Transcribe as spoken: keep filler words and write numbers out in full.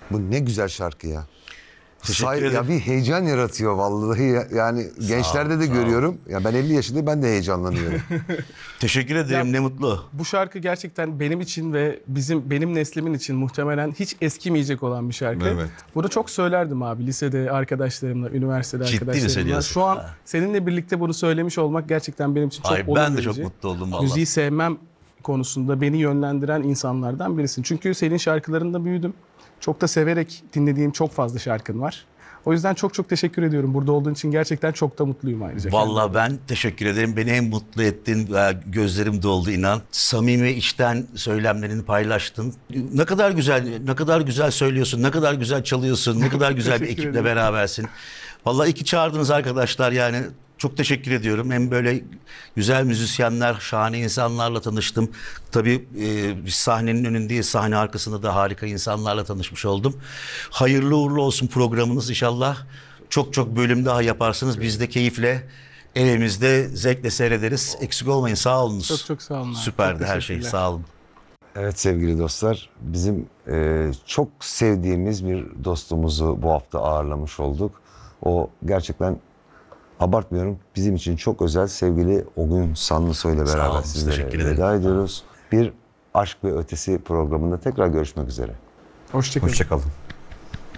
Bu ne güzel şarkı ya. Teşekkür Say, ederim. ya bir heyecan yaratıyor vallahi ya. Yani gençlerde ol, de sağ ol. görüyorum. Ya ben elli yaşındayım, ben de heyecanlanıyorum. Teşekkür ederim, Ya- ne mutlu. Bu şarkı gerçekten benim için ve bizim benim neslimin için muhtemelen hiç eskimeyecek olan bir şarkı. Evet. Bunu çok söylerdim abi lisede arkadaşlarımla, üniversitede Ciddi mi arkadaşlarımla. söylüyorsun? Şu an Ha. seninle birlikte bunu söylemiş olmak gerçekten benim için çok Ay, onur ben de verici. çok mutlu oldum vallahi. Müziği sevmem konusunda beni yönlendiren insanlardan birisin. Çünkü senin şarkılarında büyüdüm. Çok da severek dinlediğim çok fazla şarkın var. O yüzden çok çok teşekkür ediyorum. Burada olduğun için gerçekten çok da mutluyum ayrıca. Vallahi ben teşekkür ederim. Beni en mutlu ettin. Ve gözlerim doldu, inan. Samimi, içten söylemlerini paylaştın. Ne kadar güzel, ne kadar güzel söylüyorsun, ne kadar güzel çalıyorsun, ne kadar güzel bir Teşekkür ekiple ederim. berabersin. Vallahi iyi ki çağırdınız arkadaşlar yani. Çok teşekkür ediyorum. Hem böyle güzel müzisyenler, şahane insanlarla tanıştım. Tabii e, biz sahnenin önündeyiz. Sahne arkasında da harika insanlarla tanışmış oldum. Hayırlı uğurlu olsun programınız inşallah. Çok çok bölüm daha yaparsınız. Biz de keyifle evimizde zevkle seyrederiz. Eksik olmayın, sağ olunuz. Çok çok sağ olun abi. Süperdi Çok her şey, teşekkürler. sağ olun. Evet sevgili dostlar, bizim e, çok sevdiğimiz bir dostumuzu bu hafta ağırlamış olduk. O gerçekten, abartmıyorum, bizim için çok özel sevgili Ogün Sanlısoy ile Sağ beraber olun, sizlere teşekkür ederim. veda ediyoruz. Bir Aşk ve Ötesi programında tekrar görüşmek üzere. Hoşça kalın. Hoşçakalın.